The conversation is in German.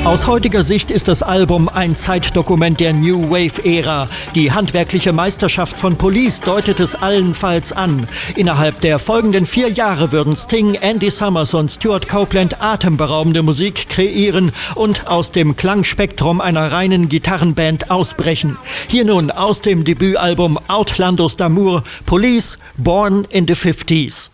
Aus heutiger Sicht ist das Album ein Zeitdokument der New Wave-Ära. Die handwerkliche Meisterschaft von Police deutet es allenfalls an. Innerhalb der folgenden 4 Jahre würden Sting, Andy Summers und Stuart Copeland atemberaubende Musik kreieren und aus dem Klangspektrum einer reinen Gitarrenband ausbrechen. Hier nun aus dem Debütalbum Outlandos d'Amour, Police, Born in the 50s.